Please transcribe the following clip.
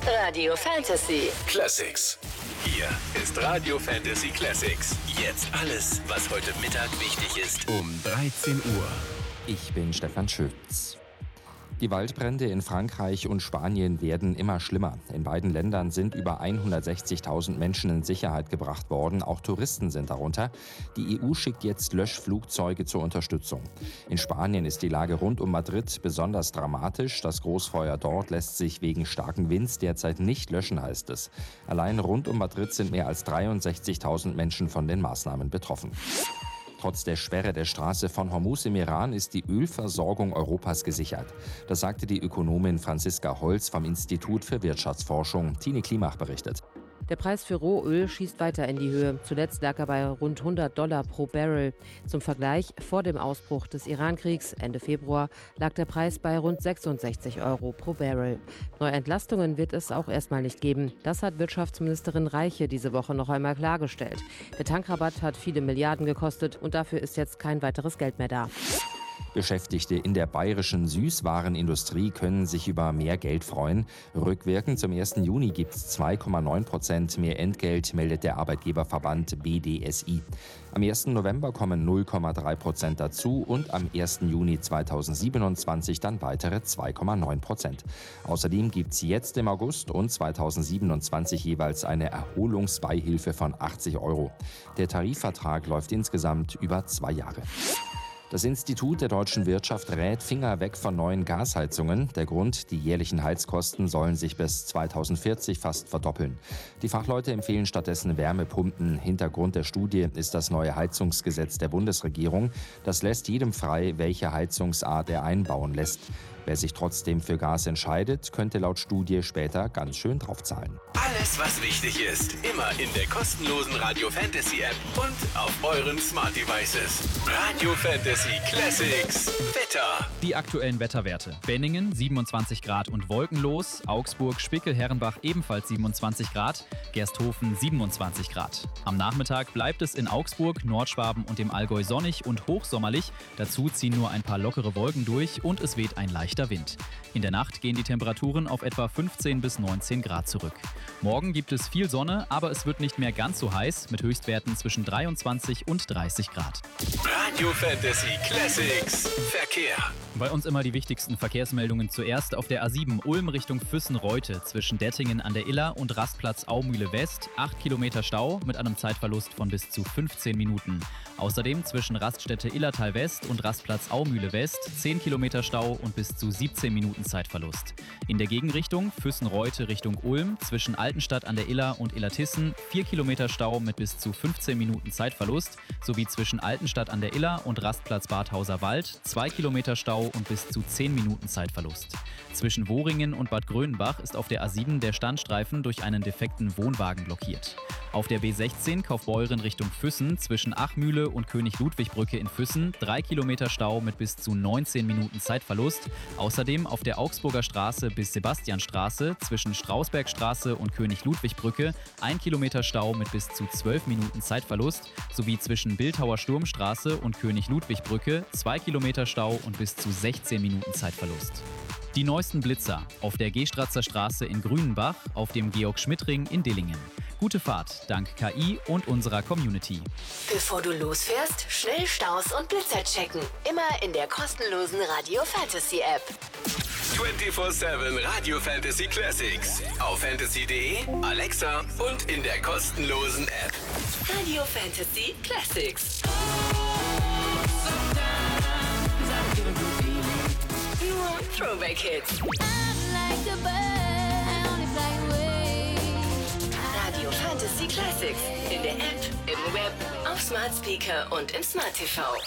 Radio Fantasy Classics. Hier ist Radio Fantasy Classics. Jetzt alles, was heute Mittag wichtig ist. Um 13 Uhr. Ich bin Stefan Schütz. Die Waldbrände in Frankreich und Spanien werden immer schlimmer. In beiden Ländern sind über 160.000 Menschen in Sicherheit gebracht worden. Auch Touristen sind darunter. Die EU schickt jetzt Löschflugzeuge zur Unterstützung. In Spanien ist die Lage rund um Madrid besonders dramatisch. Das Großfeuer dort lässt sich wegen starken Winds derzeit nicht löschen, heißt es. Allein rund um Madrid sind mehr als 63.000 Menschen von den Maßnahmen betroffen. Trotz der Sperre der Straße von Hormuz im Iran ist die Ölversorgung Europas gesichert. Das sagte die Ökonomin Franziska Holz vom Institut für Wirtschaftsforschung. Tine Klimach berichtet. Der Preis für Rohöl schießt weiter in die Höhe. Zuletzt lag er bei rund $100 pro Barrel. Zum Vergleich, vor dem Ausbruch des Iran-Kriegs Ende Februar lag der Preis bei rund 66 € pro Barrel. Neue Entlastungen wird es auch erstmal nicht geben. Das hat Wirtschaftsministerin Reiche diese Woche noch einmal klargestellt. Der Tankrabatt hat viele Milliarden gekostet und dafür ist jetzt kein weiteres Geld mehr da. Beschäftigte in der bayerischen Süßwarenindustrie können sich über mehr Geld freuen. Rückwirkend zum 1. Juni gibt es 2,9% mehr Entgelt, meldet der Arbeitgeberverband BDSI. Am 1. November kommen 0,3% dazu und am 1. Juni 2027 dann weitere 2,9%. Außerdem gibt es jetzt im August und 2027 jeweils eine Erholungsbeihilfe von 80 €. Der Tarifvertrag läuft insgesamt über 2 Jahre. Das Institut der deutschen Wirtschaft rät Finger weg von neuen Gasheizungen. Der Grund, die jährlichen Heizkosten sollen sich bis 2040 fast verdoppeln. Die Fachleute empfehlen stattdessen Wärmepumpen. Hintergrund der Studie ist das neue Heizungsgesetz der Bundesregierung. Das lässt jedem frei, welche Heizungsart er einbauen lässt. Wer sich trotzdem für Gas entscheidet, könnte laut Studie später ganz schön draufzahlen. Alles, was wichtig ist, immer in der kostenlosen Radio Fantasy App und auf euren Smart Devices. Radio Fantasy Classics. Wetter. Die aktuellen Wetterwerte. Benningen 27 Grad und wolkenlos. Augsburg, Spickel-Herrenbach ebenfalls 27 Grad. Gersthofen 27 Grad. Am Nachmittag bleibt es in Augsburg, Nordschwaben und dem Allgäu sonnig und hochsommerlich. Dazu ziehen nur ein paar lockere Wolken durch und es weht ein leichter Wind. In der Nacht gehen die Temperaturen auf etwa 15 bis 19 Grad zurück. Morgen gibt es viel Sonne, aber es wird nicht mehr ganz so heiß, mit Höchstwerten zwischen 23 und 30 Grad. Radio Fantasy Classics. Verkehr. Bei uns immer die wichtigsten Verkehrsmeldungen zuerst auf der A7 Ulm Richtung Füssen-Reute zwischen Dettingen an der Iller und Rastplatz Aumühle West 8 Kilometer Stau mit einem Zeitverlust von bis zu 15 Minuten. Außerdem zwischen Raststätte Illertal West und Rastplatz Aumühle West 10 Kilometer Stau und bis zu 17 Minuten Zeitverlust. In der Gegenrichtung Füssen-Reute Richtung Ulm zwischen Altenstadt an der Iller und Illertissen 4 Kilometer Stau mit bis zu 15 Minuten Zeitverlust sowie zwischen Altenstadt an der Iller und Rastplatz Badhauser Wald 2 Kilometer Stau und bis zu 10 Minuten Zeitverlust. Zwischen Wohringen und Bad Grönenbach ist auf der A7 der Standstreifen durch einen defekten Wohnwagen blockiert. Auf der B16 Kaufbeuren Richtung Füssen zwischen Achmühle und König-Ludwig-Brücke in Füssen 3 Kilometer Stau mit bis zu 19 Minuten Zeitverlust. Außerdem auf der Augsburger Straße bis Sebastianstraße zwischen Strausbergstraße und König-Ludwig-Brücke 1 Kilometer Stau mit bis zu 12 Minuten Zeitverlust sowie zwischen Bildhauer Sturmstraße und König-Ludwig-Brücke 2 Kilometer Stau und bis zu 16 Minuten Zeitverlust. Die neuesten Blitzer auf der Gestratzer Straße in Grünenbach, auf dem Georg-Schmidt-Ring in Dillingen. Gute Fahrt dank KI und unserer Community. Bevor du losfährst, schnell Staus und Blitzer checken. Immer in der kostenlosen Radio Fantasy App. 24/7 Radio Fantasy Classics. Auf fantasy.de, Alexa und in der kostenlosen App. Radio Fantasy Classics. Nur Throwback-Hits. Radio Fantasy Classics. In der App, im Web, auf Smart Speaker und im Smart TV.